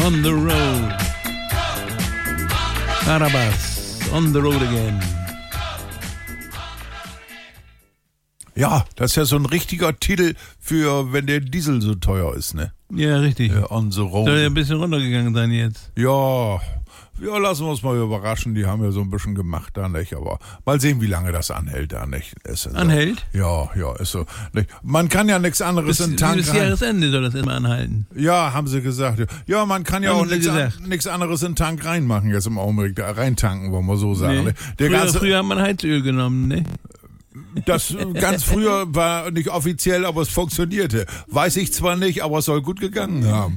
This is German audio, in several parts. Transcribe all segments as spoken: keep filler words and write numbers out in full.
On the road. Carabas, on the road again. Ja, das ist ja so ein richtiger Titel für, wenn der Diesel so teuer ist, ne? Ja, richtig. Ja, on the road. Soll ja ein bisschen runtergegangen sein jetzt. Ja, ja, lassen wir uns mal überraschen. Die haben ja so ein bisschen gemacht da, nicht? Aber mal sehen, wie lange das anhält da, nicht? Ist so. Anhält? Ja, ja, ist so. Nicht? Man kann ja nichts anderes Bis, in den Tank bis rein. Jahresende soll das immer anhalten. Ja, haben sie gesagt. Ja, man kann ja Haben auch sie nichts an, gesagt. nichts anderes in den Tank reinmachen jetzt im Augenblick. Da reintanken, wollen wir so sagen. Nee. Ne? Der Früher, ganze, früher hat man Heizöl genommen, ne? Das ganz früher war nicht offiziell, aber es funktionierte. Weiß ich zwar nicht, aber es soll gut gegangen haben.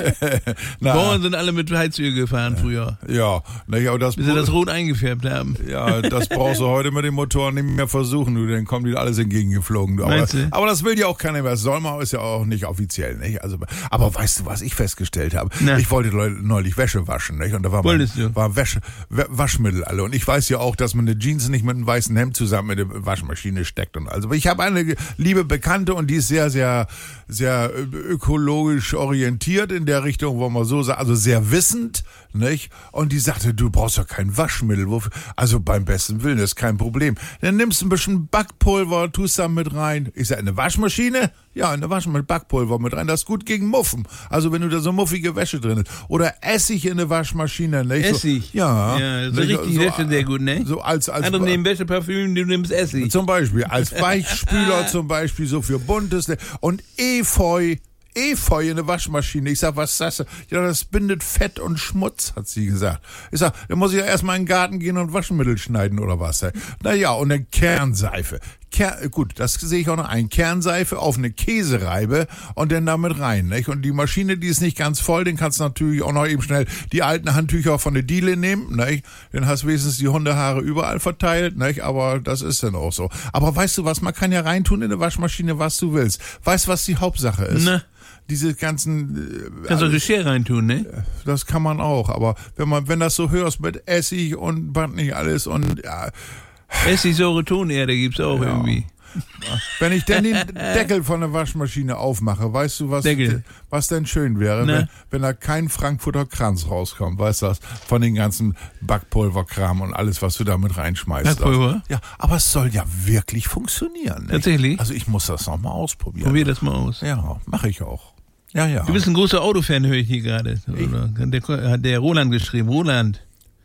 Na, Bauern sind alle mit Heizöl gefahren früher, ja, nicht, aber das, bis sie das rot eingefärbt haben. ja, das brauchst du heute mit dem Motor nicht mehr versuchen, du, dann kommen die alles entgegengeflogen. Du. Aber, Meinst du? aber das will ja auch keiner mehr. Soll man, ist ja auch nicht offiziell, nicht? Also, aber weißt du, was ich festgestellt habe? Na. Ich wollte neulich Wäsche waschen, nicht? Und da war, mein, Wolltest du? war Wäsche, Waschmittel alle. Und ich weiß ja auch, dass man eine Jeans nicht mit einem weißen Hemd zusammen mit der Waschmaschine steckt und also. Aber ich habe eine liebe Bekannte und die ist sehr, sehr, sehr ökologisch orientiert in der Richtung, wo man so sagt, also sehr wissend, nicht? Und die sagte, du brauchst ja kein Waschmittel. Wofür? Also beim besten Willen, das ist kein Problem. Dann nimmst du ein bisschen Backpulver, tust da mit rein. Ich sag, eine Waschmaschine? Ja, eine Waschmaschine mit Backpulver mit rein. Das ist gut gegen Muffen. Also wenn du da so muffige Wäsche drin hast. Oder Essig in eine Waschmaschine, nicht? Essig? So, ja. Ja, so nicht? richtig so, Wäsche sehr gut, ne? So als, als Andere nehmen Wäscheparfüm, du nimmst Essig. zum Beispiel, als Weichspüler zum Beispiel, so für Buntes. Und Efeu, Efeu in eine Waschmaschine. Ich sag, was ist das? Ja, das bindet Fett und Schmutz, hat sie gesagt. Ich sag, da muss ich ja erstmal in den Garten gehen und Waschmittel schneiden oder was. Naja, und eine Kernseife. Ker- gut, das sehe ich auch noch ein. Kernseife auf eine Käsereibe und dann damit rein, nicht? Und die Maschine, die ist nicht ganz voll, den kannst du natürlich auch noch eben schnell die alten Handtücher von der Diele nehmen, nicht? Dann hast du wenigstens die Hundehaare überall verteilt, nicht? Aber das ist dann auch so. Aber weißt du was, man kann ja reintun in eine Waschmaschine, was du willst. Weißt du, was die Hauptsache ist? Na. Diese ganzen... Äh, Kannst du Geschirr reintun, ne? das kann man auch, aber wenn man, wenn das so hörst mit Essig und was nicht alles und ja, Essigsäure, Tonerde gibt's auch Ja. irgendwie. wenn ich denn den Deckel von der Waschmaschine aufmache, weißt du, was, Deckel. was denn schön wäre, Na? wenn, wenn da kein Frankfurter Kranz rauskommt, weißt du, von den ganzen Backpulverkram und alles, was du da mit reinschmeißt. Backpulver? Ja, aber es soll ja wirklich funktionieren. Nicht? Tatsächlich? Also ich muss das nochmal ausprobieren. Probier das mal aus. Ja, mache ich auch. Ja, ja. Du bist ein großer Autofan, höre ich hier gerade. Oder? Der hat der Roland geschrieben. Roland.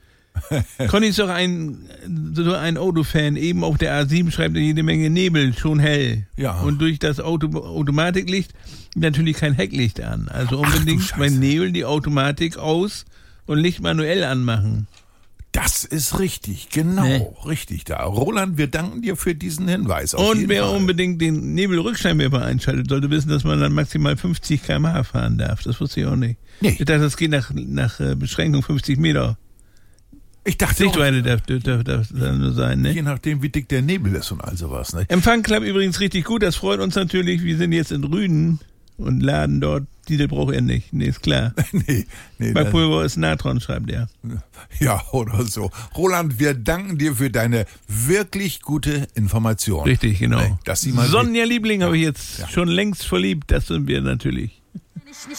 Conny ist doch ein, so ein Autofan. Eben auf der A sieben schreibt er jede Menge Nebel, schon hell. Ja. Und durch das Auto Automatiklicht natürlich kein Hecklicht an. Also unbedingt Scheiße. bei Nebel die Automatik aus und Licht manuell anmachen. Das ist richtig, genau, Nee. richtig da. Roland, wir danken dir für diesen Hinweis. Auf Und jeden wer Fall. unbedingt den Nebelrückscheinwerfer einschaltet, sollte wissen, dass man dann maximal fünfzig Kilometer pro Stunde fahren darf. Das wusste ich auch nicht. Nee. Ich dachte, das geht nach, nach äh, Beschränkung fünfzig Meter. Ich dachte auch, Sichtweite darf, darf, darf, darf dann nur sein, ne? je nachdem, wie dick der Nebel ist und all sowas. Ne? Empfang klappt übrigens richtig gut, das freut uns natürlich. Wir sind jetzt in Rüden und laden dort. Diesel braucht er nicht, nee, ist klar. nee, nee, Bei das, Pulver ist Natron, schreibt er. ja, oder so. Roland, wir danken dir für deine wirklich gute Information. Richtig, genau. Ne, dass sie mal Sonja Liebling habe ich jetzt Ja. schon längst verliebt, das sind wir natürlich. Wenn ich nicht